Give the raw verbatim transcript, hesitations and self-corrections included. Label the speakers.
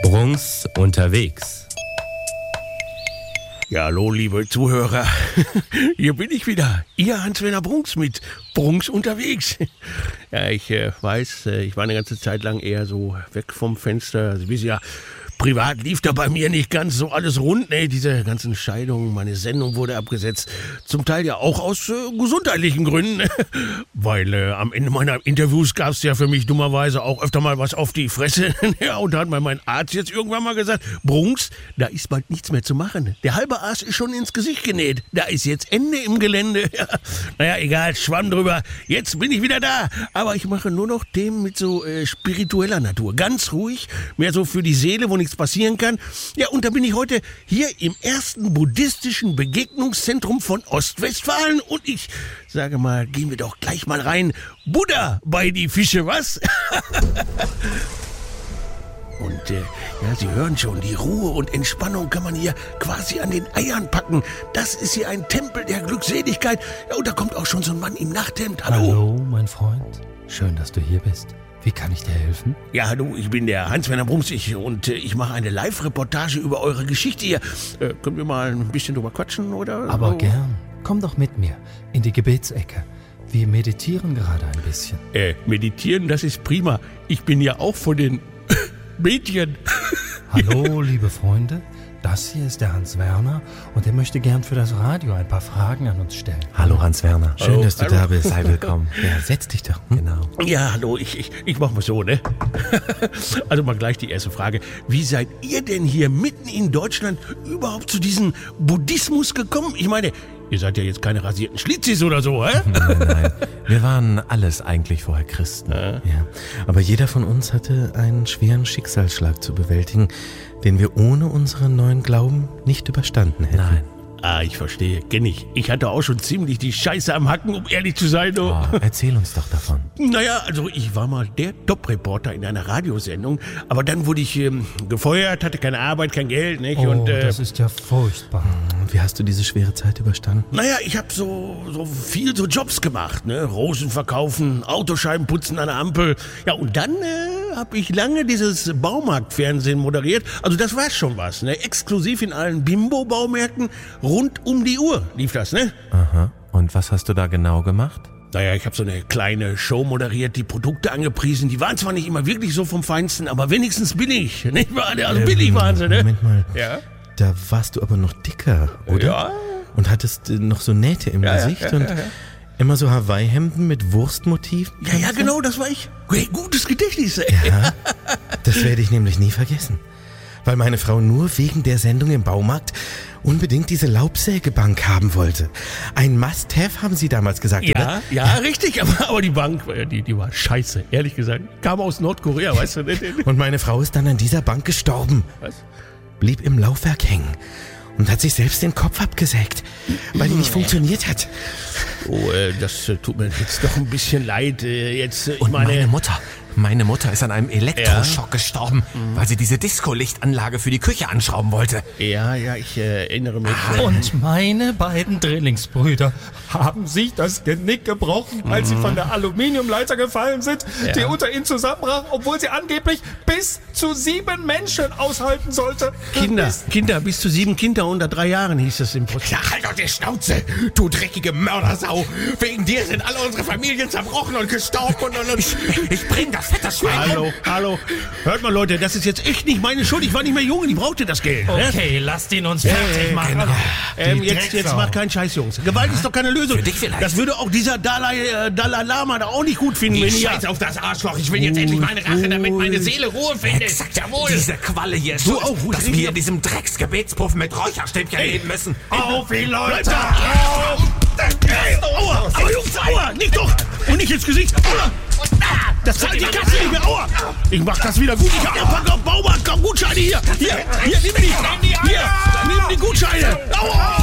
Speaker 1: Brunks unterwegs.
Speaker 2: Ja, hallo, liebe Zuhörer. Hier bin ich wieder. Ihr Hans-Werner Brunks mit Brunks unterwegs. Ja, ich äh, weiß, äh, ich war eine ganze Zeit lang eher so weg vom Fenster. Sie wissen ja, privat lief da bei mir nicht ganz so alles rund. Ne, diese ganzen Scheidungen, meine Sendung wurde abgesetzt. Zum Teil ja auch aus äh, gesundheitlichen Gründen. Weil äh, am Ende meiner Interviews gab es ja für mich dummerweise auch öfter mal was auf die Fresse. Ja, und da hat mir mein Arzt jetzt irgendwann mal gesagt, Brunks, da ist bald nichts mehr zu machen. Der halbe Arsch ist schon ins Gesicht genäht. Da ist jetzt Ende im Gelände. Ja. Naja, egal, schwamm drüber. Jetzt bin ich wieder da. Aber ich mache nur noch Themen mit so äh, spiritueller Natur. Ganz ruhig, mehr so für die Seele, wo nichts passieren kann. Ja, und da bin ich heute hier im ersten buddhistischen Begegnungszentrum von Ostwestfalen. Und ich sage mal, gehen wir doch gleich mal rein. Buddha bei die Fische, was? Und äh, ja, Sie hören schon, die Ruhe und Entspannung kann man hier quasi an den Eiern packen. Das ist hier ein Tempel der Glückseligkeit. Ja, und da kommt auch schon so ein Mann im Nachthemd. Hallo.
Speaker 3: Hallo, mein Freund. Schön, dass du hier bist. Wie kann ich dir helfen?
Speaker 2: Ja, hallo, ich bin der Hans-Werner Brunks ich, und äh, ich mache eine Live-Reportage über eure Geschichte hier. Äh, können wir mal ein bisschen drüber quatschen, oder?
Speaker 3: Aber
Speaker 2: oh.
Speaker 3: gern. Komm doch mit mir in die Gebetsecke. Wir meditieren gerade ein bisschen.
Speaker 2: Äh, meditieren, das ist prima. Ich bin ja auch von den Mädchen.
Speaker 3: Hallo, liebe Freunde. Das hier ist der Hans-Werner und er möchte gern für das Radio ein paar Fragen an uns stellen.
Speaker 4: Hallo Hans-Werner, schön,
Speaker 2: Hallo,
Speaker 4: dass du
Speaker 2: hallo.
Speaker 4: da bist. Sei willkommen. Ja, setz dich doch. Hm? Genau.
Speaker 2: Ja, hallo, ich, ich, ich mach mal so, ne? Also mal gleich die erste Frage. Wie seid ihr denn hier mitten in Deutschland überhaupt zu diesem Buddhismus gekommen? Ich meine, ihr seid ja jetzt keine rasierten Schlitzis oder so, hä?
Speaker 4: Nein, nein, wir waren alles eigentlich vorher Christen.
Speaker 2: Ja.
Speaker 4: Ja. Aber jeder von uns hatte einen schweren Schicksalsschlag zu bewältigen, den wir ohne unseren neuen Glauben nicht überstanden hätten.
Speaker 2: Nein. Ah, ich verstehe, kenn ich. Ich hatte auch schon ziemlich die Scheiße am Hacken, um ehrlich zu sein. Oh.
Speaker 4: Oh, erzähl uns doch davon.
Speaker 2: Naja, also ich war mal der Top-Reporter in einer Radiosendung, aber dann wurde ich ähm, gefeuert, hatte keine Arbeit, kein Geld, nicht?
Speaker 3: Oh,
Speaker 2: Und, äh,
Speaker 3: das ist ja furchtbar.
Speaker 4: Und wie hast du diese schwere Zeit überstanden?
Speaker 2: Naja, ich habe so, so viel so Jobs gemacht, ne? Rosen verkaufen, Autoscheiben putzen an der Ampel. Ja, und dann äh, habe ich lange dieses Baumarktfernsehen moderiert. Also das war schon was, ne? Exklusiv in allen Bimbo-Baumärkten, rund um die Uhr lief das, ne?
Speaker 4: Aha. Und was hast du da genau gemacht?
Speaker 2: Naja, ich habe so eine kleine Show moderiert, die Produkte angepriesen. Die waren zwar nicht immer wirklich so vom Feinsten, aber wenigstens billig. Nicht wahr? Also billig waren sie, ne?
Speaker 4: Moment mal.
Speaker 2: Ja?
Speaker 4: Da warst du aber noch dicker, oder?
Speaker 2: Ja.
Speaker 4: Und hattest äh, noch so Nähte im
Speaker 2: Ja, ja,
Speaker 4: Gesicht
Speaker 2: ja,
Speaker 4: und
Speaker 2: ja, ja.
Speaker 4: immer so Hawaii-Hemden mit Wurstmotiv?
Speaker 2: Ja, ja, genau, das war ich. Hey, gutes Gedächtnis, ey.
Speaker 4: Ja, das werde ich nämlich nie vergessen. Weil meine Frau nur wegen der Sendung im Baumarkt unbedingt diese Laubsägebank haben wollte. Ein Must-Have, haben sie damals gesagt,
Speaker 2: Ja,
Speaker 4: oder?
Speaker 2: ja, richtig, aber, aber die Bank, die, die war scheiße, ehrlich gesagt. Kam aus Nordkorea, weißt du nicht?
Speaker 4: Und meine Frau ist dann an dieser Bank gestorben.
Speaker 2: Was?
Speaker 4: Blieb im Laufwerk hängen und hat sich selbst den Kopf abgesägt, weil die nicht funktioniert hat.
Speaker 2: Oh, äh, das äh, tut mir jetzt doch ein bisschen leid. Äh, jetzt, äh, ich
Speaker 5: Und
Speaker 2: meine,
Speaker 5: meine Mutter, meine Mutter ist an einem Elektroschock gestorben, weil sie diese Disco-Lichtanlage für die Küche anschrauben wollte.
Speaker 2: ja, ja, ich äh, erinnere mich. Äh,
Speaker 3: Und meine beiden Drillingsbrüder haben sich das Genick gebrochen, als sie von der Aluminiumleiter gefallen sind, die unter ihnen zusammenbrach, obwohl sie angeblich bis zu sieben Menschen aushalten sollte.
Speaker 2: Kinder,
Speaker 3: Bis-
Speaker 2: Kinder, bis zu sieben Kinder unter drei Jahren hieß es im Prozess.
Speaker 5: Ja, halt doch die Schnauze, du dreckige Mördersau. Wegen dir sind alle unsere Familien zerbrochen und gestorben und, und, und. Ich, ich bring das fette Schwein
Speaker 2: Hallo,
Speaker 5: um.
Speaker 2: hallo. Hört mal, Leute, das ist jetzt echt nicht meine Schuld. Ich war nicht mehr jung und ich brauchte das Geld. Ne?
Speaker 3: Okay, lasst ihn uns fertig machen.
Speaker 2: Ähm,
Speaker 3: Die
Speaker 2: jetzt, jetzt
Speaker 3: Drecksau.
Speaker 2: mach keinen Scheiß, Jungs. Gewalt ist doch keine Lösung.
Speaker 5: Für dich vielleicht.
Speaker 2: Das würde auch dieser Dalai, äh, Dalai Lama da auch nicht gut finden, wenn
Speaker 5: Ich
Speaker 2: ihr...
Speaker 5: scheiß auf das Arschloch. Ich will jetzt endlich meine Rache, damit meine Seele Ruhe findet. Exakt, jawohl. Diese Qualle hier ist
Speaker 2: Du
Speaker 5: schuld,
Speaker 2: auch, wo ich
Speaker 5: dass
Speaker 2: rede.
Speaker 5: wir in diesem Drecksgebetspuff mit Räucherstäbchen leben müssen.
Speaker 2: Auf die Leute! Auf! Ey, aua! Aber Jungs, aua! Nicht doch! Und nicht ins Gesicht! Aua! Das zahlt die Kasse nicht mehr! Aua! Ich mach das wieder gut! Ich hab noch ein paar Baumarkt! Komm, Gutscheine hier! Hier! Hier, nimm die! Hier! Nimm die Gutscheine! Aua!